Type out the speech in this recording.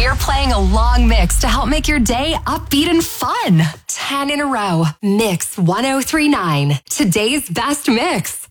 We're playing a long mix to help make your day upbeat and fun. 10 in a row. Mix 1039. Today's best mix.